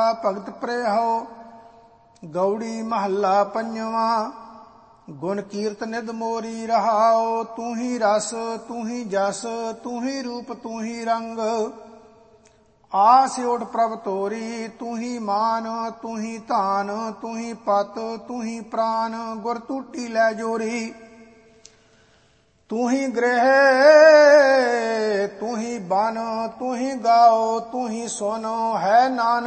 ਭਗਤ ਪ੍ਰੇਹੋ। ਗਉੜੀ ਮਹੱਲਾ ਪੰਜਵਾਂ। ਗੁਣ ਕੀਰਤ ਨਿਧ ਮੋਰੀ ਰਹਾਓ। ਤੂੰ ਹੀ ਰਸ ਤੂੰ ਹੀ ਜਸ ਤੂੰ ਹੀ ਰੂਪ ਤੂੰ ਹੀ ਰੰਗ। ਆਸ ਓਟ ਪ੍ਰਭ ਤੋਰੀ ਤੂੰ ਹੀ ਮਾਨ ਤੂੰ ਹੀ ਧਾਨ ਤੂੰ ਹੀ ਪਤ ਤੂੰ ਹੀ ਪ੍ਰਾਨ। ਗੁਰ ਟੂਟੀ ਲੈ ਜੋਰੀ ਤੂੰ ਹੀ ਗ੍ਰਹਿ ਤੂੰ ਹੀ ਬਨ ਤੂੰ ਹੀ ਗਾਓ ਤੂੰ ਹੀ ਸੁਨ ਹੈ ਨਾਨਕ